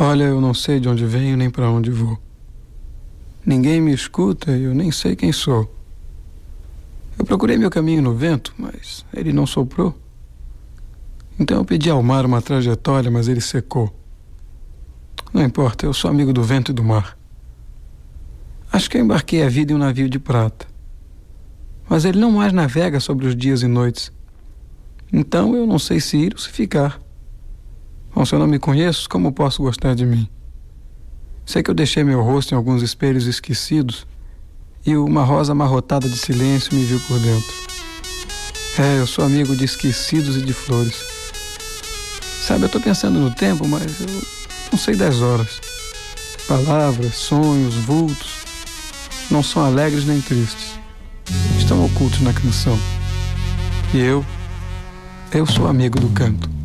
Olha, eu não sei de onde venho nem para onde vou. Ninguém me escuta e eu nem sei quem sou. Eu procurei meu caminho no vento, mas ele não soprou. Então eu pedi ao mar uma trajetória, mas ele secou. Não importa, eu sou amigo do vento e do mar. Acho que eu embarquei a vida em um navio de prata. Mas ele não mais navega sobre os dias e noites. Então eu não sei se ir ou se ficar. Bom, se eu não me conheço, como posso gostar de mim? Sei que eu deixei meu rosto em alguns espelhos esquecidos e uma rosa amarrotada de silêncio me viu por dentro. Eu sou amigo de esquecidos e de flores. Sabe, eu tô pensando no tempo, mas eu não sei das horas. Palavras, sonhos, vultos não são alegres nem tristes. Estão ocultos na canção. E eu sou amigo do canto.